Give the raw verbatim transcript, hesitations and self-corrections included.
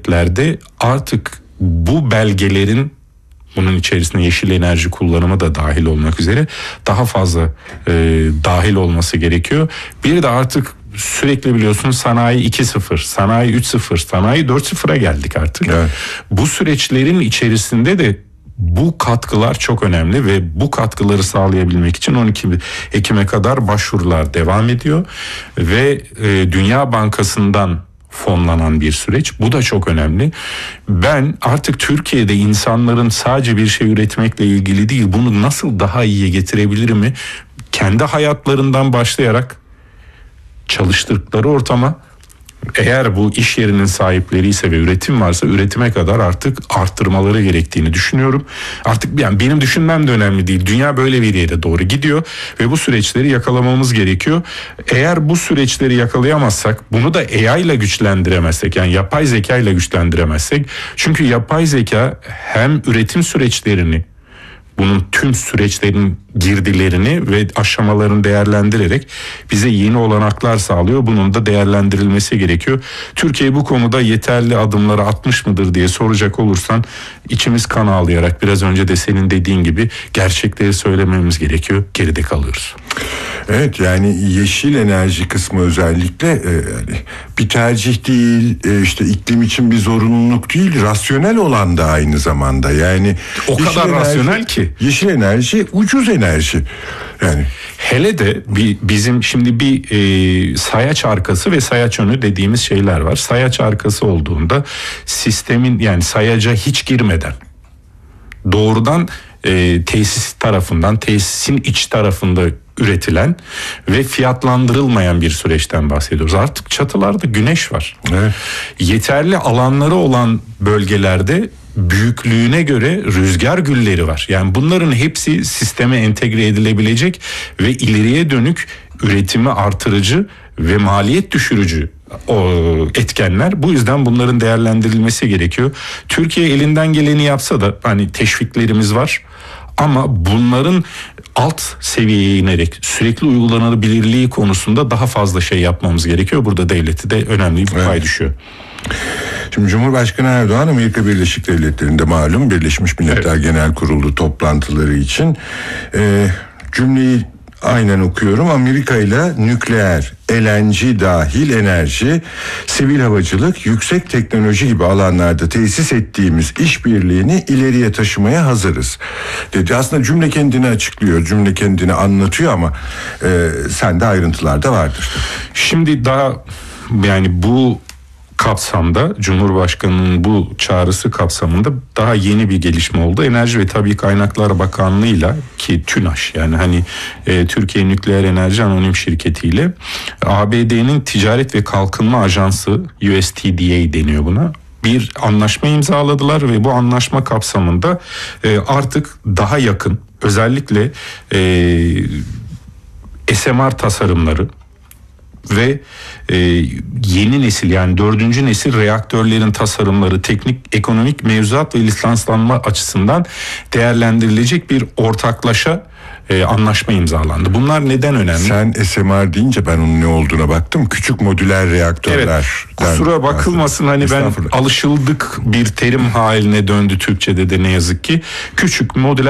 şirketlerde artık bu belgelerin, bunun içerisinde yeşil enerji kullanımı da dahil olmak üzere daha fazla e, dahil olması gerekiyor. Bir de artık sürekli biliyorsun sanayi iki sıfır, sanayi üç sıfır, sanayi dört sıfıra geldik artık. Evet. Bu süreçlerin içerisinde de bu katkılar çok önemli ve bu katkıları sağlayabilmek için on iki Ekim'e kadar başvurular devam ediyor ve e, Dünya Bankası'ndan fonlanan bir süreç. Bu da çok önemli. Ben artık Türkiye'de insanların sadece bir şey üretmekle ilgili değil, bunu nasıl daha iyiye getirebilirim mi? Kendi hayatlarından başlayarak çalıştıkları ortama, eğer bu iş yerinin sahipleri ise ve üretim varsa üretime kadar artık arttırmaları gerektiğini düşünüyorum. Artık yani benim düşünmem de önemli değil. Dünya böyle bir yere doğru gidiyor ve bu süreçleri yakalamamız gerekiyor. Eğer bu süreçleri yakalayamazsak, bunu da A I ile güçlendiremezsek, yani yapay zeka ile güçlendiremezsek, çünkü yapay zeka hem üretim süreçlerini, bunun tüm süreçlerin girdilerini ve aşamalarını değerlendirerek bize yeni olanaklar sağlıyor. Bunun da değerlendirilmesi gerekiyor. Türkiye bu konuda yeterli adımları atmış mıdır diye soracak olursan, içimiz kan ağlayarak, biraz önce de senin dediğin gibi, gerçekleri söylememiz gerekiyor. Geride kalıyoruz. Evet, yani yeşil enerji kısmı özellikle e, yani bir tercih değil, e, işte iklim için bir zorunluluk değil, rasyonel olan da aynı zamanda. Yani o kadar enerji, rasyonel ki. Yeşil enerji ucuz enerji. Yani hele de bir, bizim şimdi bir e, sayaç arkası ve sayaç önü dediğimiz şeyler var. Sayaç arkası olduğunda sistemin, yani sayaca hiç girmeden doğrudan e, tesis tarafından, tesisin iç tarafında üretilen ve fiyatlandırılmayan bir süreçten bahsediyoruz. Artık çatılarda güneş var. Evet. Yeterli alanları olan bölgelerde büyüklüğüne göre rüzgar gülleri var. Yani bunların hepsi sisteme entegre edilebilecek ve ileriye dönük üretimi artırıcı ve maliyet düşürücü o etkenler. Bu yüzden bunların değerlendirilmesi gerekiyor. Türkiye elinden geleni yapsa da, hani teşviklerimiz var, ama bunların alt seviyeye inerek sürekli uygulanabilirliği konusunda daha fazla şey yapmamız gerekiyor. Burada devleti de önemli bir pay evet. düşüyor. Şimdi Cumhurbaşkanı Erdoğan Amerika Birleşik Devletleri'nde malum Birleşmiş Milletler evet. Genel Kurulu toplantıları için e, cümleyi aynen okuyorum. Amerika ile nükleer, L N G dahil enerji, sivil havacılık, yüksek teknoloji gibi alanlarda tesis ettiğimiz işbirliğini ileriye taşımaya hazırız dedi. Aslında cümle kendini açıklıyor, cümle kendini anlatıyor ama e, sende ayrıntılar da vardır. Şimdi daha yani bu kapsamda, Cumhurbaşkanı'nın bu çağrısı kapsamında daha yeni bir gelişme oldu. Enerji ve Tabii Kaynaklar Bakanlığı'yla, ki TÜNAŞ, yani hani e, Türkiye Nükleer Enerji Anonim Şirketi ile A B D'nin Ticaret ve Kalkınma Ajansı, U S T D A deniyor buna, bir anlaşma imzaladılar ve bu anlaşma kapsamında e, artık daha yakın, özellikle e, S M R tasarımları ve e, yeni nesil, yani dördüncü nesil reaktörlerin tasarımları, teknik, ekonomik mevzuat ve lisanslanma açısından değerlendirilecek bir ortaklaşa e, anlaşma imzalandı. Bunlar neden önemli? Sen S M R deyince ben onun ne olduğuna baktım. Küçük modüler reaktörler. Evet, kusura bakılmasın, hani ben alışıldık bir terim haline döndü Türkçe'de de ne yazık ki. Küçük modüler